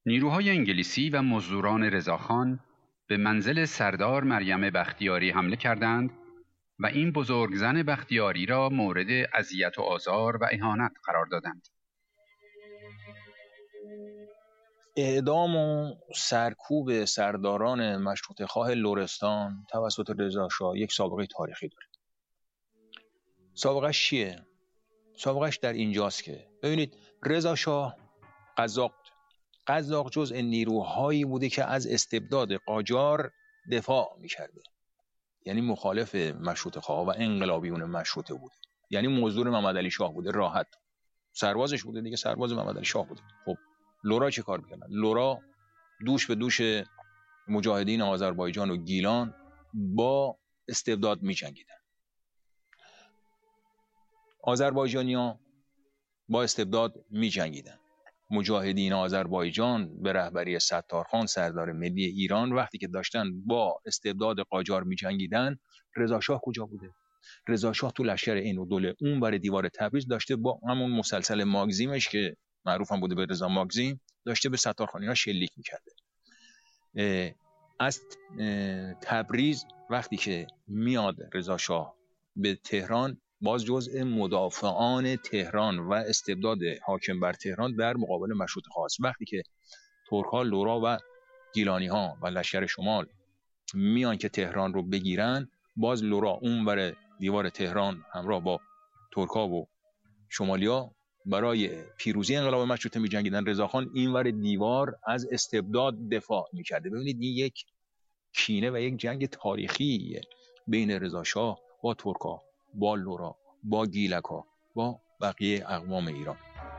نیروهای انگلیسی و مزدوران رضاخان به منزل سردار مریم بختیاری حمله کردند و این بزرگ زن بختیاری را مورد اذیت و آزار و اهانت قرار دادند. اعدام و سرکوب سرداران مشروطه خواه لرستان توسط رضا شاه یک سابقه تاریخی داره. سابقهش چیه؟ سابقهش در اینجاست که ببینید رضا شاه قزاق جزء نیروهایی بوده که از استبداد قاجار دفاع میکرده، یعنی مخالف مشروطه خواه و انقلابیون مشروطه بوده، یعنی مزدور محمدعلی شاه بوده، راحت سربازش بوده دیگه، سرباز محمدعلی شاه بوده. خب لرا چه کار میکنن؟ لرا دوش به دوش مجاهدین آذربایجان و گیلان با استبداد می‌جنگیدن. آذربایجانی‌ها با استبداد می‌جنگیدن. مجاهدین آذربایجان به رهبری ستارخان سردار ملی ایران وقتی که داشتن با استبداد قاجار می‌جنگیدن، رضا شاه کجا بوده؟ رضا شاه تو لشکر عین الدوله اون بر دیوار تبریز داشته با همون مسلسل ماگزیمش که معروف هم بوده به رضا ماگزیم، داشته به ستارخانی‌ها شلیک می‌کرده. از تبریز وقتی که میاد رضا شاه به تهران، باز جزء مدافعان تهران و استبداد حاکم بر تهران در مقابل مشروطه خواست. وقتی که ترک‌ها، لرا و گیلانی‌ها و لشکر شمال میان که تهران رو بگیرن، باز لرا اون بر دیوار تهران همراه با ترک‌ها و شمالیا برای پیروزی انقلاب مشروطه می‌جنگیدن. رضاخان اینور دیوار از استبداد دفاع می‌کرده. ببینید این یک کینه و یک جنگ تاریخی بین رضا شاه با ترک‌ها، با لرا، با گیلک‌ها، با بقیه اقوام ایران.